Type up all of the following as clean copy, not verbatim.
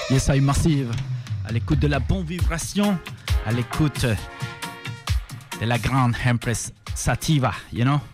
Yes, I Massive, à l'écoute de la bonne vibration, à l'écoute de la grande Empress Sativa, you know.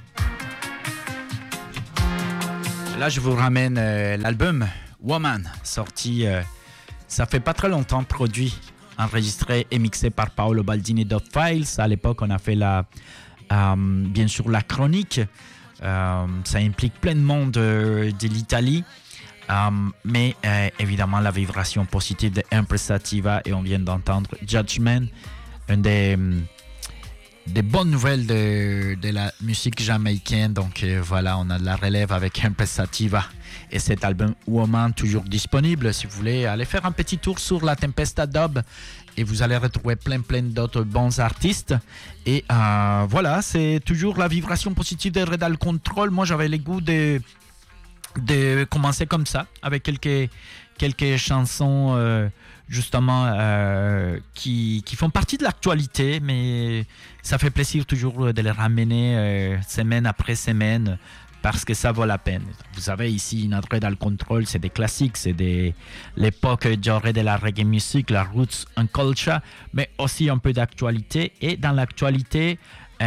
Là, je vous ramène l'album Woman, sorti, ça fait pas très longtemps, produit, enregistré et mixé par Paolo Baldini de Files. À l'époque, on a fait bien sûr la chronique. Ça implique plein de monde de l'Italie. Mais évidemment la vibration positive de Empress Sativa, et on vient d'entendre Judgment, une des bonnes nouvelles de la musique jamaïcaine. Donc voilà, on a de la relève avec Empress Sativa et cet album Woman, toujours disponible si vous voulez aller faire un petit tour sur la Tempesta Dub, et vous allez retrouver plein d'autres bons artistes. Et voilà, c'est toujours la vibration positive de Redal Control. Moi j'avais le goût de commencer comme ça, avec quelques chansons justement qui font partie de l'actualité, mais ça fait plaisir toujours de les ramener semaine après semaine, parce que ça vaut la peine. Vous savez, ici, notre Redal Control, c'est des classiques, c'est l'époque dorée de la reggae music, la roots and culture, mais aussi un peu d'actualité. Et dans l'actualité,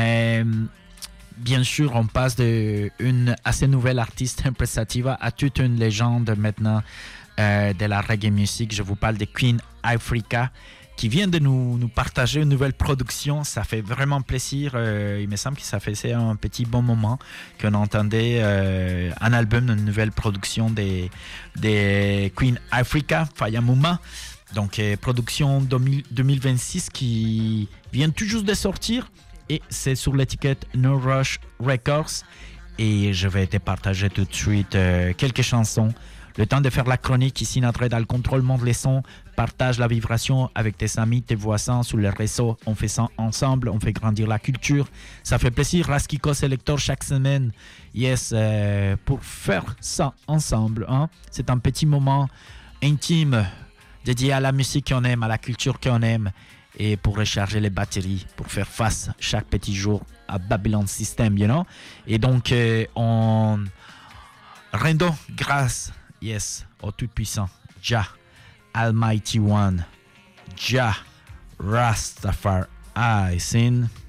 bien sûr, on passe d'une assez nouvelle artiste, Empress Sativa, à toute une légende maintenant de la reggae music. Je vous parle de Queen Ifrica, qui vient de nous partager une nouvelle production. Ça fait vraiment plaisir. Il me semble que ça faisait un petit bon moment qu'on entendait un album, une nouvelle production des Queen Ifrica, Fayamuma. Donc, production 2026 qui vient tout juste de sortir. Et c'est sur l'étiquette No Rush Records. Et je vais te partager tout de suite quelques chansons. Le temps de faire la chronique, ici, notre Redal Control monte les sons, partage la vibration avec tes amis, tes voisins sur les réseaux. On fait ça ensemble, on fait grandir la culture. Ça fait plaisir, Raskiko Selector chaque semaine. Yes, pour faire ça ensemble. Hein? C'est un petit moment intime dédié à la musique qu'on aime, à la culture qu'on aime, et pour recharger les batteries, pour faire face chaque petit jour à Babylon System, you know. Et donc, on rendons grâce, yes, au Tout-Puissant, Jah, Almighty One, Jah, Rastafari, sin.